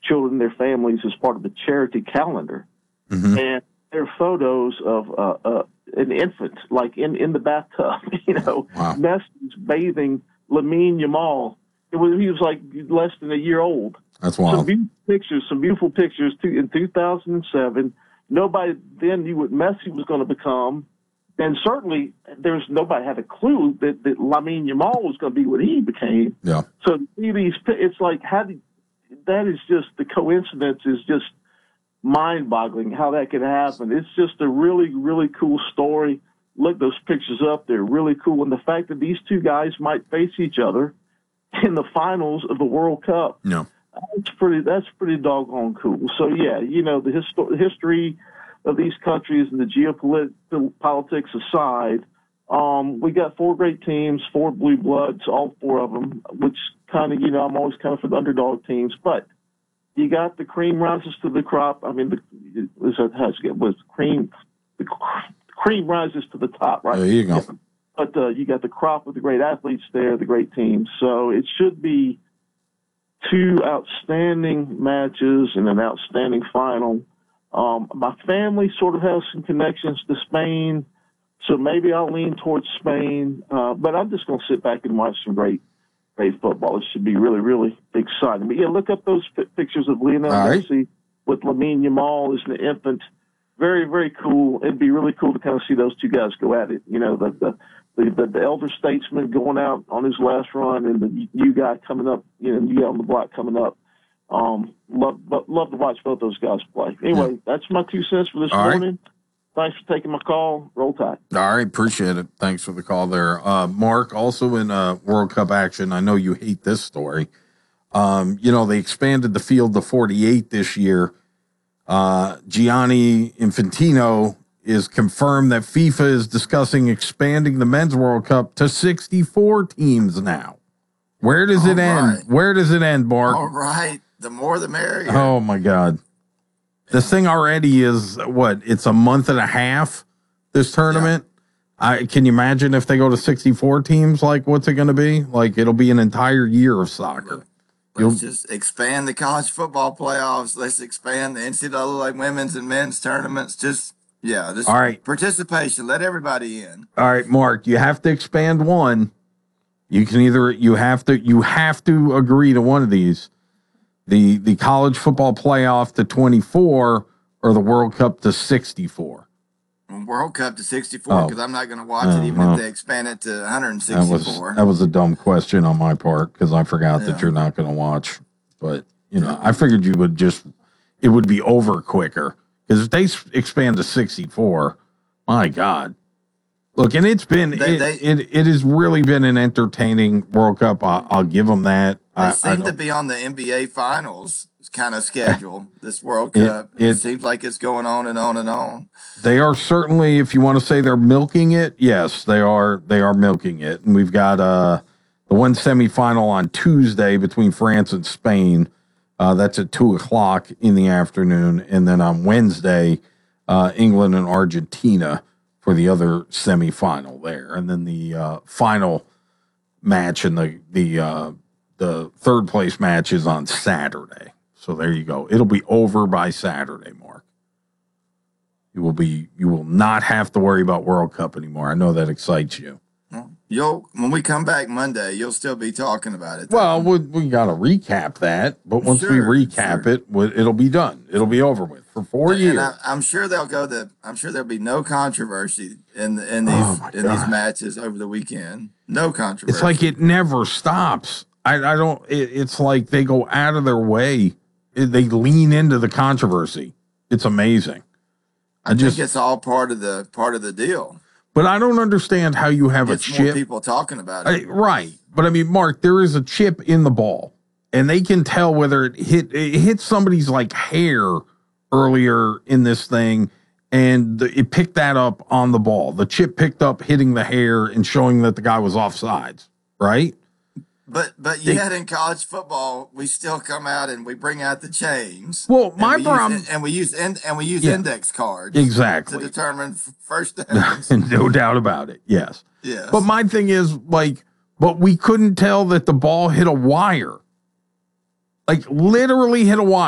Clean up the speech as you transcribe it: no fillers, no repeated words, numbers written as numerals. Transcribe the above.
children and their families as part of the charity calendar. Mm-hmm. And there are photos of an infant, like in the bathtub, Wow. Messi's bathing Lamine Yamal. He was like less than a year old. That's wild. Some beautiful pictures in 2007. Nobody then knew what Messi was going to become. And certainly nobody had a clue that Lamine Yamal was going to be what he became. Yeah. So to see these, it's like, that is just, the coincidence is just mind-boggling how that could happen. It's just a really, really cool story. Look those pictures up. They're really cool. And the fact that these two guys might face each other in the finals of the World Cup, no, that's pretty doggone cool. So, yeah, the history of these countries and the geopolitics aside, we got 4 great teams, 4 blue bloods, all 4 of them, which kind of, I'm always kind of for the underdog teams. But you got the cream rises to the crop. I mean, the cream rises to the top, right? There you go. Yeah. But you got the crop of the great athletes there, the great teams. So it should be 2 outstanding matches and an outstanding final. My family sort of has some connections to Spain, so maybe I'll lean towards Spain. But I'm just going to sit back and watch some great football. It should be really, really exciting. But, yeah, look up those pictures of Lionel Messi with Lamine Yamal as an infant. Very, very cool. It'd be really cool to kind of see those 2 guys go at it. The elder statesman going out on his last run and the new guy coming up, new guy on the block coming up. Love to watch both those guys play. Anyway, That's my 2 cents for this morning. Thanks for taking my call. Roll Tide. All right, appreciate it. Thanks for the call there. Mark, also in World Cup action, I know you hate this story. They expanded the field to 48 this year. Gianni Infantino is confirmed that FIFA is discussing expanding the Men's World Cup to 64 teams now. Where does it end? Where does it end, Mark? All right. The more the merrier. Oh, my God. This thing already is, it's a month and a half, this tournament? Yeah. Can you imagine if they go to 64 teams, what's it going to be? It'll be an entire year of soccer. Let's just expand the college football playoffs. Let's expand the NCAA women's and men's tournaments. All right. Participation. Let everybody in. All right, Mark, you have to expand one. You have to agree to one of these. The college football playoff to 24 or the World Cup to 64? World Cup to 64 because I'm not going to watch it even if they expand it to 164. That was a dumb question on my part because I forgot that you're not going to watch. But, I figured it would be over quicker because if they expand to 64, my God. Look, and it has really been an entertaining World Cup. I'll give them that. They seem to be on the NBA Finals kind of schedule, this World Cup. It seems like it's going on and on and on. They are certainly, if you want to say they're milking it, yes, they are milking it. And we've got the one semifinal on Tuesday between France and Spain. That's at 2:00 in the afternoon. And then on Wednesday, England and Argentina for the other semifinal there. And then the final match and the third place match is on Saturday. So there you go. It'll be over by Saturday, Mark. You will not have to worry about World Cup anymore. I know that excites you. When we come back Monday, you'll still be talking about it. Well, we got to recap that, but once we recap it, it'll be done. It'll be over with for 4 years. I'm sure I'm sure there'll be no controversy in these matches over the weekend. No controversy. It's like it never stops. It's like they go out of their way. They lean into the controversy. It's amazing. I think it's all part of the deal. But I don't understand how you have a chip. More people talking about it. Right. But I mean, Mark, there is a chip in the ball and they can tell whether it hit somebody's hair earlier in this thing. And it picked that up on the ball. The chip picked up hitting the hair and showing that the guy was offsides. Right. But yet in college football, we still come out and we bring out the chains. Well, my problem, we use index cards exactly to determine first downs. No doubt about it. Yes. Yes. But my thing is but we couldn't tell that the ball hit a wire, literally hit a wire.